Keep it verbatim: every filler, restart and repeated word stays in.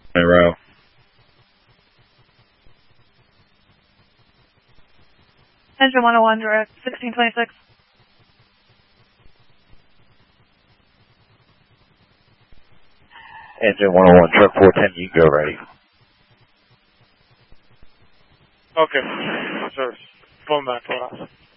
Monroe. Engine one oh one, direct, sixteen twenty-six. Engine one oh one, truck four ten, you can go ready. Okay, sir. Phone back for us.